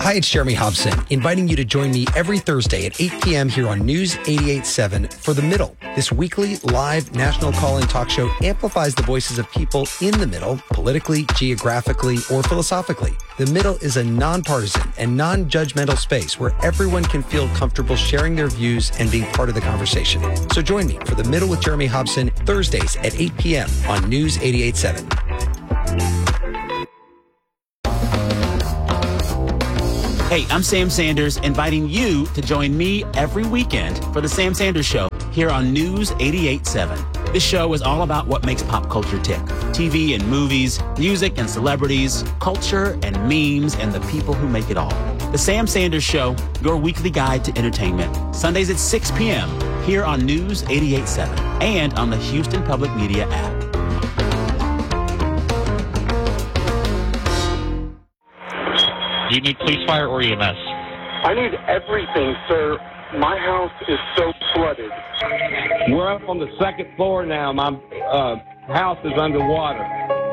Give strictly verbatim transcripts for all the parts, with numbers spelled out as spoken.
Hi, it's Jeremy Hobson, inviting you to join me every Thursday at eight p.m. here on News eighty-eight point seven for The Middle. This weekly live national call-in talk show amplifies the voices of people in the middle, politically, geographically, or philosophically. The Middle is a nonpartisan and non-judgmental space where everyone can feel comfortable sharing their views and being part of the conversation. So join me for The Middle with Jeremy Hobson, Thursdays at eight p.m. on News eighty-eight point seven. Hey, I'm Sam Sanders, inviting you to join me every weekend for The Sam Sanders Show here on News eighty-eight point seven. This show is all about what makes pop culture tick. T V and movies, music and celebrities, culture and memes, and the people who make it all. The Sam Sanders Show, your weekly guide to entertainment. Sundays at six p.m. here on News eighty-eight point seven and on the Houston Public Media app. Do you need police, fire, or E M S? I need everything, sir. My house is so flooded. We're up on the second floor now. My uh, house is underwater.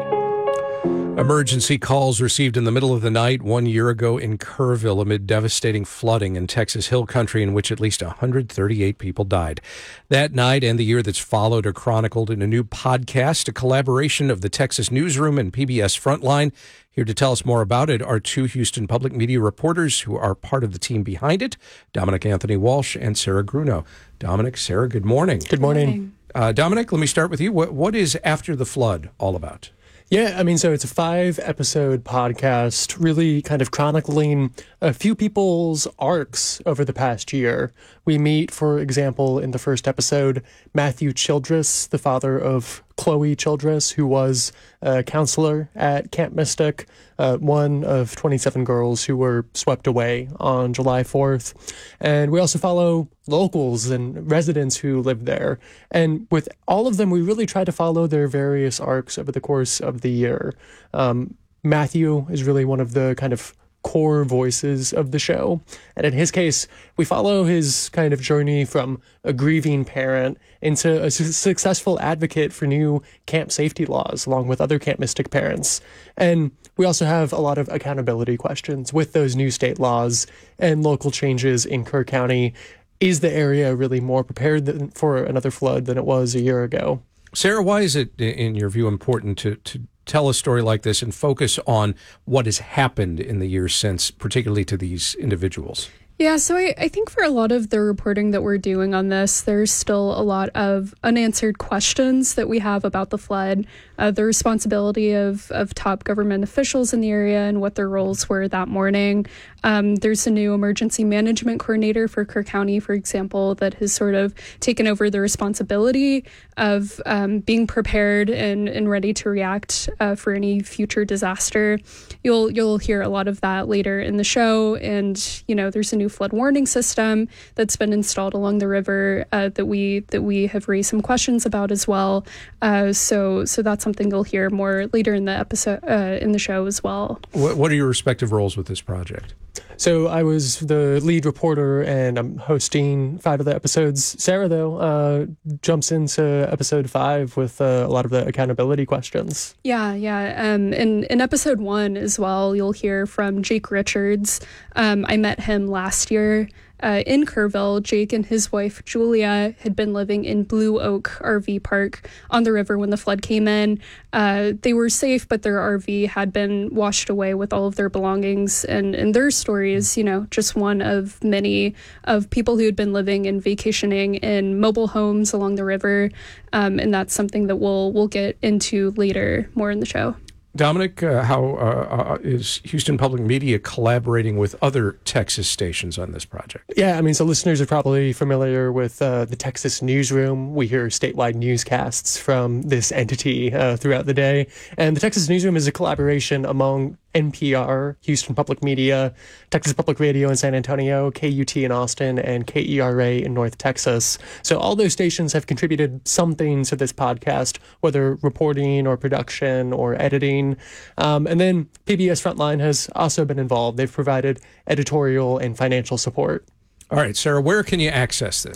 Emergency calls received in the middle of the night one year ago in Kerrville amid devastating flooding in Texas Hill Country in which at least one hundred thirty-eight people died. That night and the year that's followed are chronicled in a new podcast, a collaboration of the Texas Newsroom and P B S Frontline. Here to tell us more about it are two Houston Public Media reporters who are part of the team behind it, Dominic Anthony Walsh and Sarah Grunow. Dominic, Sarah, good morning. Good morning. Uh, Dominic, let me start with you. What, what is After the Flood all about? Yeah, I mean, so it's a five-episode podcast, really kind of chronicling a few people's arcs over the past year. We meet, for example, in the first episode, Matthew Childress, the father of Chloe Childress, who was a counselor at Camp Mystic, uh, one of twenty-seven girls who were swept away on July fourth. And we also follow locals and residents who live there. And with all of them, we really try to follow their various arcs over the course of the year. Um, Matthew is really one of the kind of core voices of the show. And in his case, we follow his kind of journey from a grieving parent into a su- successful advocate for new camp safety laws, along with other Camp Mystic parents. And we also have a lot of accountability questions with those new state laws and local changes in Kerr County. Is the area really more prepared than, for another flood than it was a year ago? Sarah, why is it, in your view, important to, to tell a story like this and focus on what has happened in the years since, particularly to these individuals? Yeah, so I, I think for a lot of the reporting that we're doing on this, there's still a lot of unanswered questions that we have about the flood, uh, the responsibility of, of top government officials in the area and what their roles were that morning. Um, there's a new emergency management coordinator for Kerr County, for example, that has sort of taken over the responsibility of um, being prepared and, and ready to react uh, for any future disaster. You'll you'll hear a lot of that later in the show, and you know there's a new flood warning system that's been installed along the river uh, that we that we have raised some questions about as well. Uh, so so that's something you'll hear more later in the episode uh, in the show as well. What, what are your respective roles with this project? So I was the lead reporter, and I'm hosting five of the episodes. Sarah, though, uh, jumps into episode five with uh, a lot of the accountability questions. Yeah, yeah. Um, in, in episode one as well, you'll hear from Jake Richards. Um, I met him last year. Uh, in Kerrville, Jake and his wife, Julia, had been living in Blue Oak R V Park on the river when the flood came in. Uh, they were safe, but their R V had been washed away with all of their belongings. And, and their story is, you know, just one of many of people who had been living and vacationing in mobile homes along the river. Um, and that's something that we'll we'll get into later, more in the show. Dominic, uh, how uh, uh, is Houston Public Media collaborating with other Texas stations on this project? Yeah, I mean, so listeners are probably familiar with uh, the Texas Newsroom. We hear statewide newscasts from this entity uh, throughout the day. And the Texas Newsroom is a collaboration among N P R, Houston Public Media, Texas Public Radio in San Antonio, K U T in Austin, and K E R A in North Texas. So all those stations have contributed something to this podcast, whether reporting or production or editing. Um, and then P B S Frontline has also been involved. They've provided editorial and financial support. All right, Sarah, where can you access this?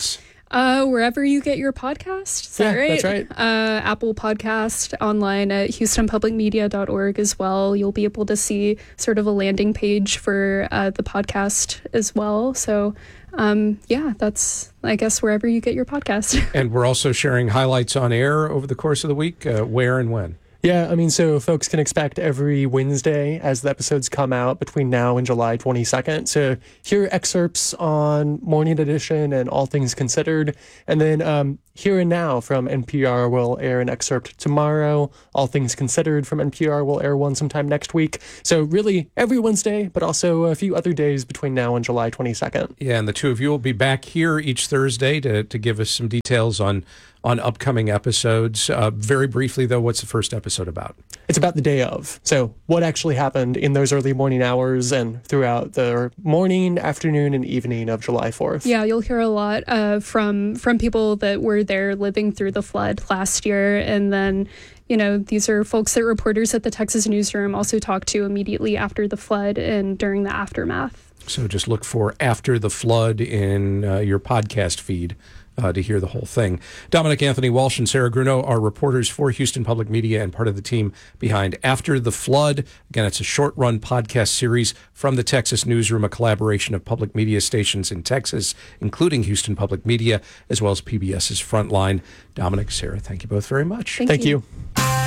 Uh, wherever you get your podcast. Is that Yeah, right? that's right. Uh, Apple Podcast, online at houston public media dot org as well. You'll be able to see sort of a landing page for uh, the podcast as well. So, um, yeah, that's, I guess, wherever you get your podcast. And we're also sharing highlights on air over the course of the week. Uh, where and when? Yeah, I mean, so folks can expect every Wednesday as the episodes come out between now and July twenty-second to hear excerpts on Morning Edition and All Things Considered. And then um, Here and Now from N P R will air an excerpt tomorrow. All Things Considered from N P R will air one sometime next week. So really every Wednesday, but also a few other days between now and July twenty-second. Yeah, and the two of you will be back here each Thursday to, to give us some details on on upcoming episodes. Uh, very briefly, though, what's the first episode about? It's about the day of. So what actually happened in those early morning hours and throughout the morning, afternoon, and evening of July fourth. Yeah, you'll hear a lot uh, from from people that were there living through the flood last year. And then, you know, these are folks that reporters at the Texas Newsroom also talked to immediately after the flood and during the aftermath. So just look for After the Flood in uh, your podcast feed uh, to hear the whole thing. Dominic Anthony Walsh and Sarah Grunow are reporters for Houston Public Media and part of the team behind After the Flood. Again, it's a short-run podcast series from the Texas Newsroom, a collaboration of public media stations in Texas, including Houston Public Media, as well as PBS's Frontline. Dominic, Sarah, thank you both very much. Thank, Thank you. you.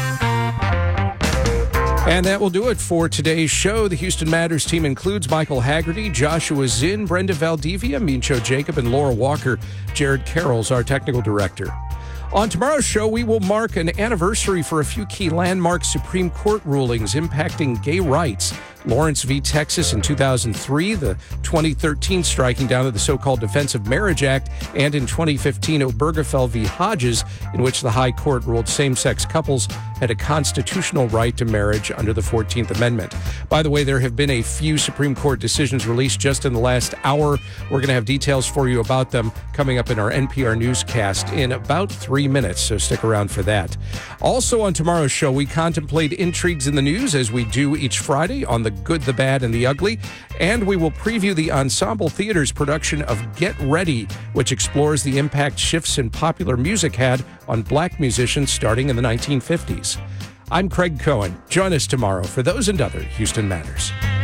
And that will do it for today's show. The Houston Matters team includes Michael Haggerty, Joshua Zinn, Brenda Valdivia, Mincho Jacob, and Laura Walker. Jared Carroll's our technical director. On tomorrow's show, we will mark an anniversary for a few key landmark Supreme Court rulings impacting gay rights. Lawrence v. Texas in two thousand three, the twenty thirteen striking down of the so-called Defense of Marriage Act, and in twenty fifteen, Obergefell v. Hodges, in which the High Court ruled same-sex couples had a constitutional right to marriage under the fourteenth Amendment. By the way, there have been a few Supreme Court decisions released just in the last hour. We're going to have details for you about them coming up in our N P R newscast in about three minutes, so stick around for that. Also on tomorrow's show, we contemplate intrigues in the news as we do each Friday on the good, the bad, and the ugly. And we will preview the Ensemble Theater's production of Get Ready, which explores the impact shifts in popular music had on black musicians starting in the nineteen fifties. I'm Craig Cohen. Join us tomorrow for those and other Houston Matters.